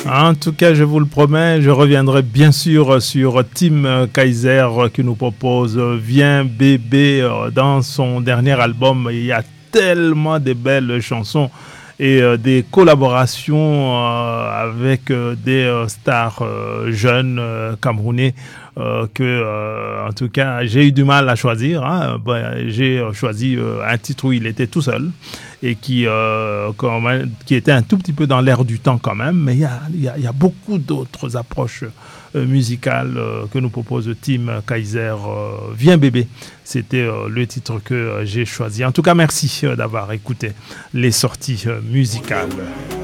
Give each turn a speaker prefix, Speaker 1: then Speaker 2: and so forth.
Speaker 1: En tout cas, je vous le promets, je reviendrai bien sûr sur Tim Kaiser qui nous propose Viens bébé dans son dernier album. Il y a tellement de belles chansons et des collaborations avec des stars jeunes camerounais en tout cas j'ai eu du mal à choisir. J'ai choisi un titre où il était tout seul et qui était un tout petit peu dans l'air du temps quand même, mais il y a beaucoup d'autres approches musicales que nous propose Tim Kaiser. Viens bébé, c'était le titre que j'ai choisi. En tout cas, merci d'avoir écouté les sorties musicales.